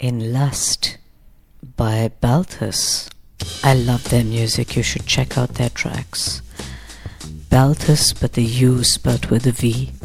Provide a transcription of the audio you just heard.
in Lust by Balthus. I love their music, you should check out their tracks. Balthus, but the U spelled with a V.